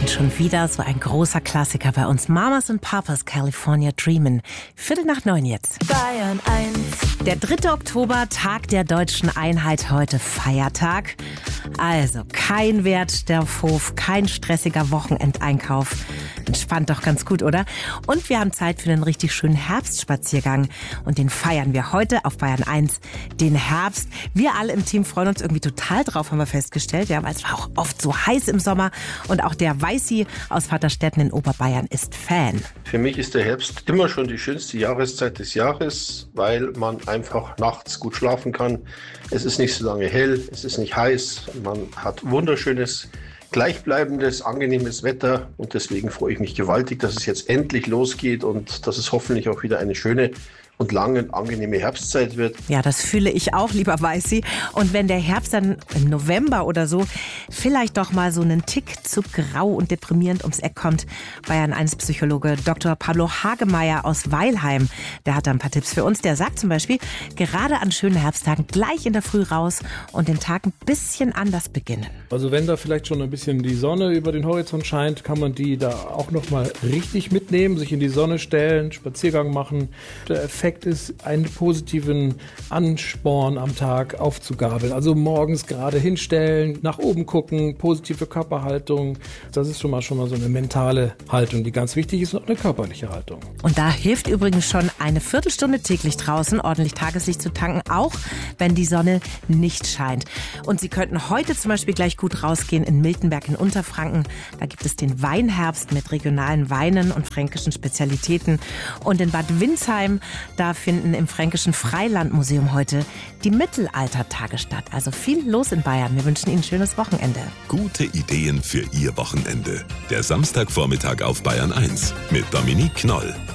Und schon wieder so ein großer Klassiker bei uns. Mamas und Papas, California Dreamin'. 8:45 jetzt. Bayern 1. Der 3. Oktober, Tag der deutschen Einheit, heute Feiertag. Also kein Wert der Hof, kein stressiger Wochenendeinkauf. Entspannt doch ganz gut, oder? Und wir haben Zeit für einen richtig schönen Herbstspaziergang. Und den feiern wir heute auf Bayern 1, den Herbst. Wir alle im Team freuen uns irgendwie total drauf, haben wir festgestellt. Ja, weil es war auch oft so heiß im Sommer. Und auch der Weißi aus Vaterstetten in Oberbayern ist Fan. Für mich ist der Herbst immer schon die schönste Jahreszeit des Jahres, weil man einfach nachts gut schlafen kann. Es ist nicht so lange hell, es ist nicht heiß, man hat wunderschönes, gleichbleibendes, angenehmes Wetter und deswegen freue ich mich gewaltig, dass es jetzt endlich losgeht und dass es hoffentlich auch wieder eine schöne und lange angenehme Herbstzeit wird. Ja, das fühle ich auch, lieber Weißi. Und wenn der Herbst dann im November oder so vielleicht doch mal so einen Tick zu grau und deprimierend ums Eck kommt, Bayern 1 Psychologe Dr. Pablo Hagemeyer aus Weilheim, der hat da ein paar Tipps für uns. Der sagt zum Beispiel, gerade an schönen Herbsttagen gleich in der Früh raus und den Tag ein bisschen anders beginnen. Also wenn da vielleicht schon ein bisschen die Sonne über den Horizont scheint, kann man die da auch noch mal richtig mitnehmen, sich in die Sonne stellen, Spaziergang machen. Der Effekt ist, einen positiven Ansporn am Tag aufzugabeln. Also morgens gerade hinstellen, nach oben gucken, positive Körperhaltung. Das ist schon mal so eine mentale Haltung, die ganz wichtig ist, und auch eine körperliche Haltung. Und da hilft übrigens schon eine Viertelstunde täglich draußen ordentlich Tageslicht zu tanken, auch wenn die Sonne nicht scheint. Und Sie könnten heute zum Beispiel gleich gut rausgehen in Miltenberg in Unterfranken. Da gibt es den Weinherbst mit regionalen Weinen und fränkischen Spezialitäten. Und in Bad Windsheim, da finden im Fränkischen Freilandmuseum heute die Mittelaltertage statt. Also viel los in Bayern. Wir wünschen Ihnen ein schönes Wochenende. Gute Ideen für Ihr Wochenende. Der Samstagvormittag auf Bayern 1 mit Dominique Knoll.